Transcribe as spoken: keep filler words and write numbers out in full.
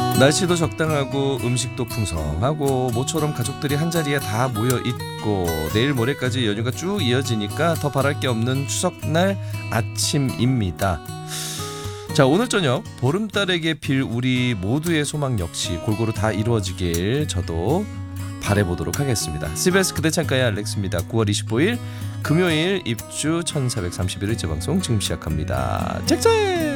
날씨도 적당하고 음식도 풍성하고 모처럼 가족들이 한자리에 다 모여 있고 내일 모레까지 연휴가 쭉 이어지니까 더 바랄 게 없는 추석날 아침입니다. 자, 오늘 저녁 보름달에게 빌 우리 모두의 소망 역시 골고루 다 이루어지길 저도 바라보도록 하겠습니다. 씨비에스 그대 창가의 알렉스입니다. 구월 이십오일 금요일 입주 천사백삼십일 일째 방송 지금 시작합니다. 잭잭!